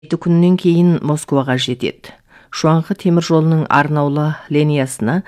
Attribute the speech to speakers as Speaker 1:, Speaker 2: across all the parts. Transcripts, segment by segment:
Speaker 1: 7 күннен кейін Москваға жетеді. Шуанхы темір жолының арнаулы линиясына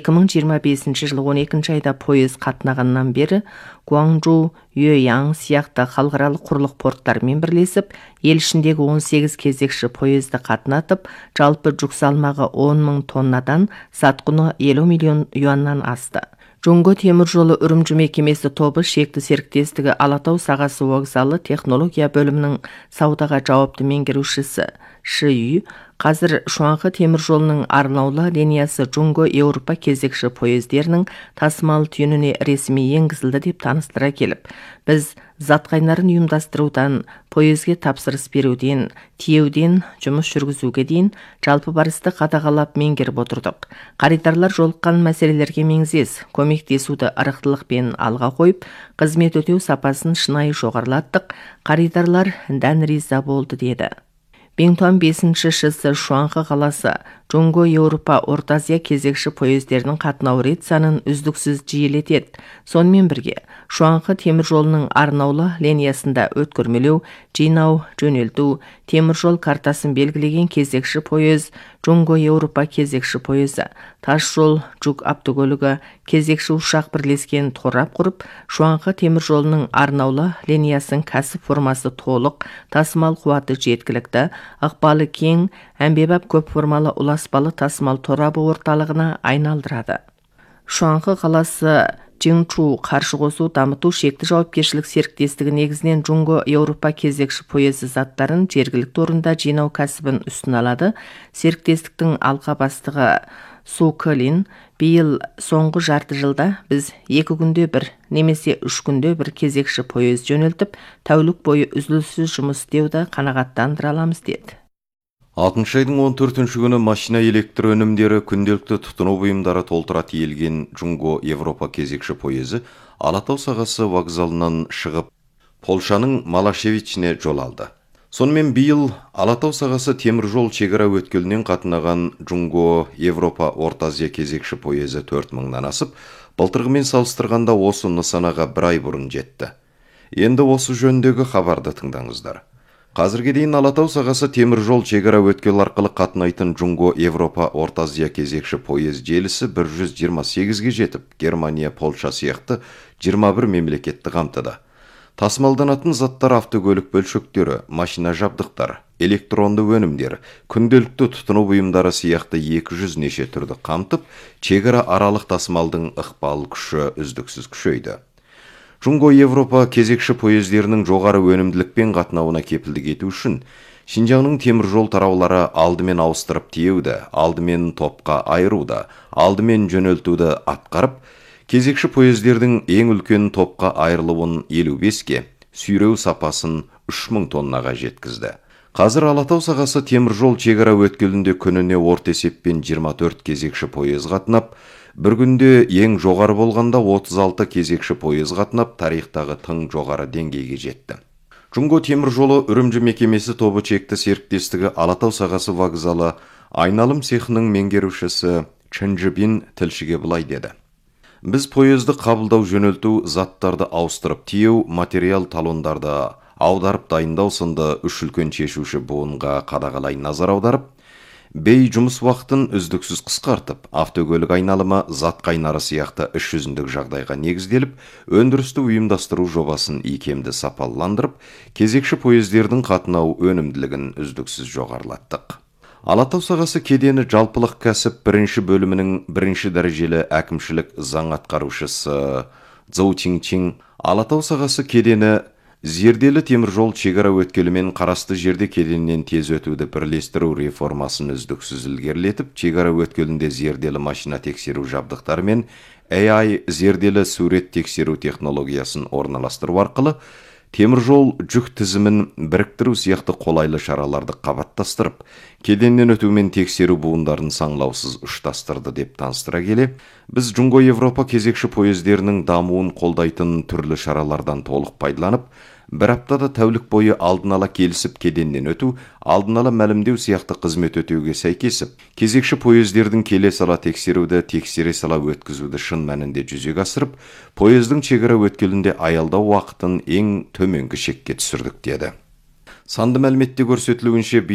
Speaker 1: 2025 жылы 12 айда пойыз қатынағаннан бері Гуанчжоу, Юэяң сияқты халықаралық құрлық порттарымен бірлесіп, ел ішіндегі 18 кезекші пойызды қатынатып, жалпы жүк салмағы 10 мың тоннадан, сатқұны 50 миллион юаннан асты. Жоңго темір жолы үрімжі мекемесі тобы шекті серіктестігі Алатау сағасы вокзалы технология бөлімінің саудаға жауапты меңгерушісі Ши Ю қазір Шуанхы темір жолының арнаулы линиясы Жоңго Еуропа кезекші пойыздерінің тасымал түйініне ресми енгізілді деп таныстыра келіп, біз зат қайнарын ұйымдастырудан, пойызге тапсырыс беруден, тиеуден, жұмыс жүргізуге дейін жалпы барысты қадағалап меңгеріп отырдық. Қаридарлар жолыққан мәселелерге меңзес, көмектесуді ырықтылықпен алға қойып, қызмет өтеу сапасын шынайы жоғарылаттық. Қаридарлар дән риза болды деді. Бентуан 5-ші шісі Шуанхы қаласы Жоңго Еуропа Орта Азия кезекші пойыздерінің қатынау рет санын үздіксіз жиілетеді. Сонымен бірге, Шуанхы темір жолының арнаулы линиясында өткөрмелеу, жинау, жөнелту, темір жол картасын белгілеген кезекші пойыз, Жоңго Еуропа кезекші пойызы, тас жол, жүк автокөлігі, кезекші ұшақ бірлескен торап құрып, Шуанхы темір жолының арнаулы линиясын кәсіп формасы толық, тасымал қуаты жеткілікті, ықпалы кең, әмбебап көп формалы ұласпалы тасымал торабы орталығына айналдырады. Шуанхы қаласы Жиңчу қаржы қосу дамыту шекті жауапкершілік серіктестігі негізінен Жоңго Еуропа кезекші пойызы заттарын жергілікті орында жинау кәсібін үстін алады. Серіктестіктің алқа бастығы Су Кылин биыл соңғы жарты жылда біз 2 күнде бір немесе 3 күнде бір кезекші пойыз жөнелтіп, тәулік бойы үзіліссіз жұмыс істеуді қанағаттандыра аламыз деді.
Speaker 2: 6 айдың 14-ші күні машина электр өнімдері күнделікті тұтыну бұйымдары толтыра тиелген Жоңго Европа кезекші пойызы Алатау сағасы вокзалынан шығып, Полшаның Малашевичіне жол алды. Сонымен биыл Алатау сағасы темір жол шекара өткелінен қатынаған Жоңго Европа Орта Азия кезекші пойызы 4 мыңнан асып, былтырғымен салыстырғанда осы нысанаға 1 ай бұрын жетті. Енді осы жөндегі хабарды тыңдаңыздар. Қазірге дейін Алатау сағасы темір жол шекара өткел арқылы қатынайтын Жоңго Европа Орта Азия кезекші пойыз желісі 128-ге жетіп, Германия, Польша сияқты 21 мемлекетті қамтыды. Тасымалданатын заттар автокөлік бөлшектері, машина жабдықтар, электронды өнімдер, күнделікті тұтыну бұйымдары сияқты 200 неше түрді қамтып, шекара аралық тасымалдың ықпал күші үздіксіз күшейді. Жоңго Европа кезекші пойыздерінің жоғары өнімділікпен қатынауына кепілдік ету үшін Шинжаңның темір жол тараулары алдымен ауыстырып тиеуді, алдымен топқа айыруды, алдымен жөнелтуді атқарып, кезекші пойыздердің ең үлкен топқа айырылуын 55-ке, сүйреу сапасын 3000 тоннаға жеткізді. Қазір Алатау сағасы темір жол шекара өткелінде күніне орта есеппен 24 кезекші пойыз қатынап, бір күнде ең жоғары болғанда 36 кезекші пойыз қатынап, тарихтағы тың жоғары деңгейге жетті. Жоңго темір жолы үрімжі мекемесі тобы шекті серіктестігі Алатау сағасы вокзалы айналым цехының меңгерушісі Чын Жибин тілшіге былай деді. Біз пойызды қабылдау жөнелту, заттарды ауыстырып тиеу, материал талондарды аударып дайындау сынды үш үлкен шешуші буынға қадағалай назар аударып, бей жұмыс уақытын үздіксіз қысқартып, автокөлік айналымы зат қайнары сияқты іс жүзіндік жағдайға негізделіп, өндірісті ұйымдастыру жобасын икемді сапаландырып, кезекші пойыздердің қатынау өнімділігін үздіксіз жоғарылаттық. Алатау сағасы кедені жалпылық кәсіп бірінші бөлімінің бірінші дәрежелі әкімшілік заң атқарушысы Цзоу Тинчин Алатау сағасы кедені зерделі темір жол шекара өткелімен қарасты жерде кеденнен тез өтуді бірлестіру реформасын үздіксіз ілгерілетіп, шекара өткелінде зерделі машина тексеру жабдықтары мен AI зерделі сурет тексеру технологиясын орналастыру арқылы темір жол жүк тізімін біріктіру сияқты қолайлы шараларды қабаттастырып, кеденнен өту мен тексеру буындарын саңлаусыз ұштастырды деп таныстыра келе, біз Жоңго Европа кезекші пойыздерінің дамуын қолдайтын түрлі шаралардан толық пайдаланып, бір аптада тәулік бойы алдын ала келісіп кеденнен өту, алдын ала мәлімдеу сияқты қызмет өтеуге сәйкесіп, кезекші пойыздердің келе сала тексеруді, тексере сала өткізуді шын мәнінде жүзеге асырып, пойыздың шекара өткелінде аялдау уақытын ең төменгі шекке түсірдік деді. Санды мәліметте көрсөтүлүгүнчө